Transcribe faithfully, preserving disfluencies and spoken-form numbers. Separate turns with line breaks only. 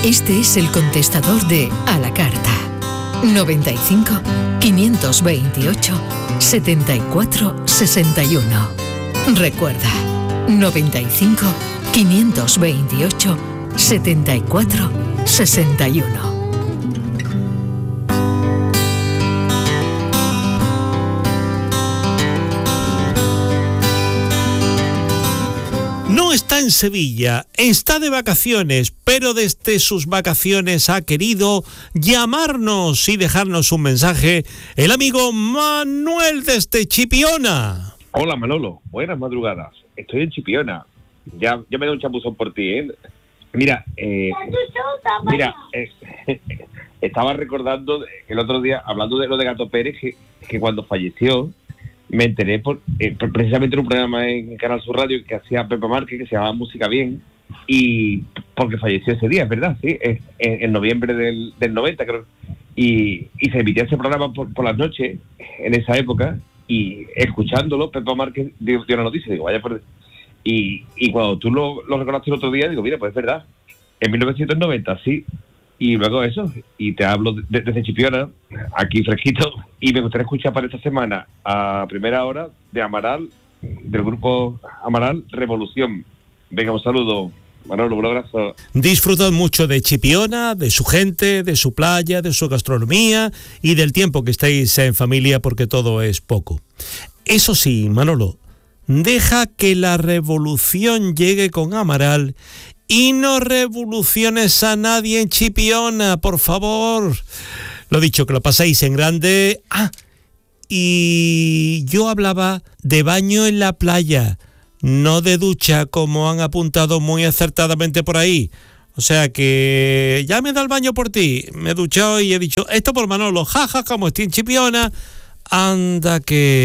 Este es el contestador de A la Carta. noventa y cinco, quinientos veintiocho, setenta y cuatro, sesenta y uno. Recuerda, noventa y cinco, quinientos veintiocho, setenta y cuatro, sesenta y uno.
No está en Sevilla, está de vacaciones, pero desde sus vacaciones ha querido llamarnos y dejarnos un mensaje el amigo Manuel desde Chipiona.
Hola Manolo, buenas madrugadas. Estoy en Chipiona. Ya, ya me da un chapuzón por ti, ¿eh? Mira, eh, mira, eh, estaba recordando el otro día, hablando de lo de Gato Pérez, que, que cuando falleció, me enteré por, eh, precisamente en un programa en Canal Sur Radio que hacía Pepa Márquez, que se llamaba Música Bien, y porque falleció ese día, ¿verdad? Sí, en, en noviembre del, del noventa, creo. Y, y se emitía ese programa por, por las noches, en esa época, y escuchándolo, Pepa Márquez dio, dio una noticia, digo, vaya por... Y, y cuando tú lo, lo recordaste el otro día, digo, mira, pues es verdad, en mil novecientos noventa, sí. Y luego eso, y te hablo de, desde Chipiona, aquí fresquito, y me gustaría escuchar para esta semana, a primera hora, de Amaral, del grupo Amaral, Revolución. Venga, un saludo, Manolo, un abrazo.
Disfrutan mucho de Chipiona, de su gente, de su playa, de su gastronomía y del tiempo que estáis en familia, porque todo es poco. Eso sí, Manolo, deja que la revolución llegue con Amaral y no revoluciones a nadie en Chipiona, por favor. Lo dicho, que lo paséis en grande. Ah, y yo hablaba de baño en la playa, no de ducha, como han apuntado muy acertadamente por ahí. O sea que ya me da el baño por ti. Me he duchado y he dicho, esto por Manolo, jaja, como estoy en Chipiona, anda que...